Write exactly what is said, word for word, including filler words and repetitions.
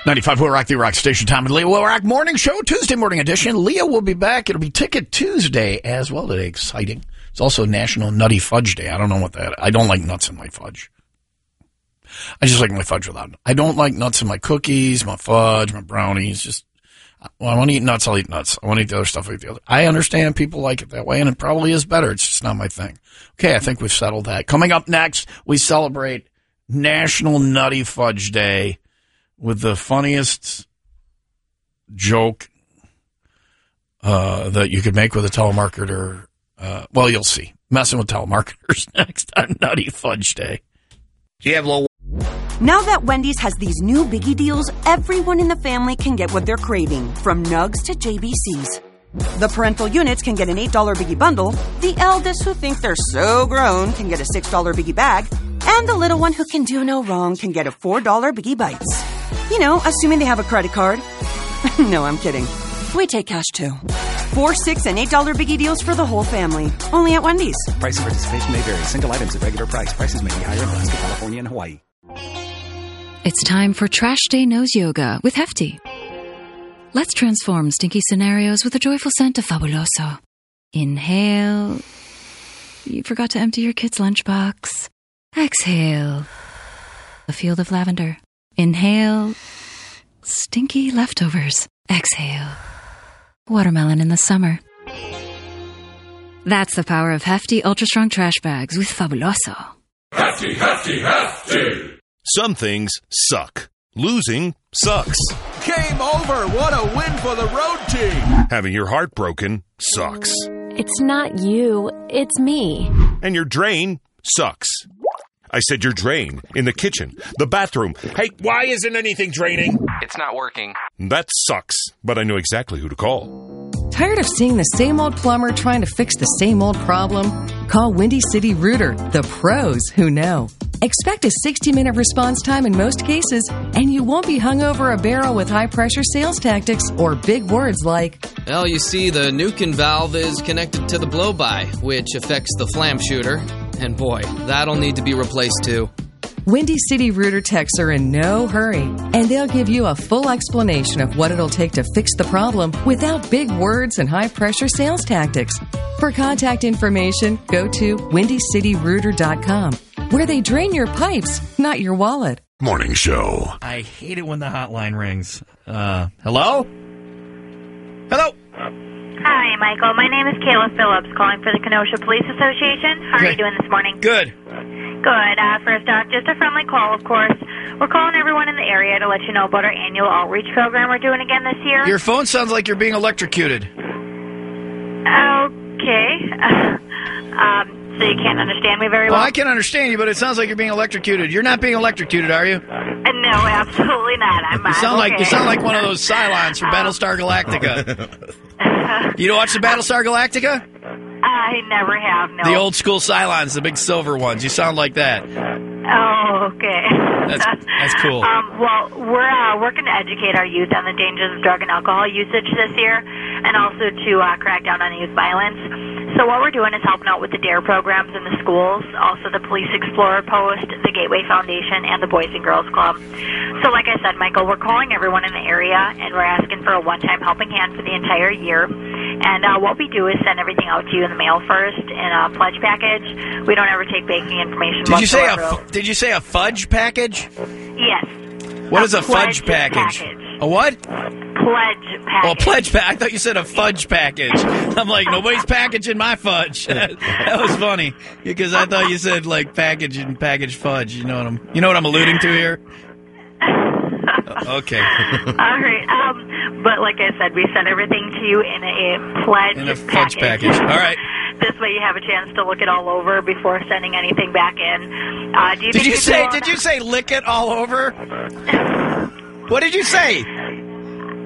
ninety-five Will Rock, the Rock Station. Tom and Leah Will Rock Morning Show, Tuesday morning edition. Leah will be back. It'll be Ticket Tuesday as well today. Exciting. It's also National Nutty Fudge Day. I don't know what that is. I don't like nuts in my fudge. I just like my fudge without it. I don't like nuts in my cookies, my fudge, my brownies. Just, well, I want to eat nuts, I'll eat nuts. I want to eat the other stuff, I'll eat the other. I understand people like it that way, and it probably is better. It's just not my thing. Okay, I think we've settled that. Coming up next, we celebrate National Nutty Fudge Day with the funniest joke uh, that you could make with a telemarketer. Uh, well, you'll see. Messing with telemarketers next on Nutty Fudge Day. Do you have low? Now that Wendy's has these new biggie deals, everyone in the family can get what they're craving, from nugs to J B Cs. The parental units can get an eight dollar biggie bundle, the eldest who think they're so grown can get a six dollar biggie bag, and the little one who can do no wrong can get a four dollar biggie bites. You know, assuming they have a credit card. No, I'm kidding. We take cash too. Four, six, and eight dollar biggie deals for the whole family. Only at Wendy's. Price and participation may vary. Single items at regular price. Prices may be higher in Alaska, California, and Hawaii. It's time for Trash Day Nose Yoga with Hefty. Let's transform stinky scenarios with a joyful scent of Fabuloso. Inhale. You forgot to empty your kid's lunchbox. Exhale. A field of lavender. Inhale. Stinky leftovers. Exhale. Watermelon in the summer. That's the power of Hefty Ultra Strong Trash Bags with Fabuloso. Hefty, hefty, hefty! Some things suck. Losing sucks. Game over! What a win for the road team! Having your heart broken sucks. It's not you, it's me. And your drain sucks. I said your drain. In the kitchen. The bathroom. Hey, why isn't anything draining? It's not working. That sucks, but I know exactly who to call. Tired of seeing the same old plumber trying to fix the same old problem? Call Windy City Rooter, the pros who know. Expect a sixty minute response time in most cases, and you won't be hung over a barrel with high-pressure sales tactics or big words like, well, you see, the Nukin valve is connected to the blow-by, which affects the flam shooter. And boy, that'll need to be replaced too. Windy City Rooter techs are in no hurry, and they'll give you a full explanation of what it'll take to fix the problem without big words and high-pressure sales tactics. For contact information, go to windy city rooter dot com, where they drain your pipes, not your wallet. Morning Show. I hate it when the hotline rings. Uh, hello? Hello? Hi, Michael. My name is Kayla Phillips, calling for the Kenosha Police Association. How okay. are you doing this morning? Good. Good. Uh, first off, just a friendly call, of course. We're calling everyone in the area to let you know about our annual outreach program we're doing again this year. Your phone sounds like you're being electrocuted. Okay. um, so you can't understand me very well? Well, I can understand you, but it sounds like you're being electrocuted. You're not being electrocuted, are you? Uh, no, absolutely not. I'm, you sound I'm like okay. You sound like one of those Cylons from Battlestar Galactica. You don't watch the Battlestar Galactica? I never have, no. The old school Cylons, the big silver ones. You sound like that. Oh, okay. That's that's cool. Um, well, we're uh, working to educate our youth on the dangers of drug and alcohol usage this year, and also to uh, crack down on youth violence. So what we're doing is helping out with the DARE programs in the schools, also the Police Explorer Post, the Gateway Foundation, and the Boys and Girls Club. So like I said, Michael, we're calling everyone in the area, and we're asking for a one-time helping hand for the entire year. And uh, what we do is send everything out to you in the mail first in a pledge package. We don't ever take banking information. Did you say a whatsoever. f- Did you say a fudge package? Yes. What a is a fudge package? package? A what? Pledge package. Oh, pledge pack. I thought you said a fudge package. I'm like, nobody's packaging my fudge. That was funny because I thought you said like package and package fudge. You know what I'm? You know what I'm alluding to here? Okay. All right. Um, but like I said, we send everything to you in a pledge in a fudge package. package. All right. This way you have a chance to look it all over before sending anything back in. Uh, do you did think you say? Did you say lick it all over? What did you say?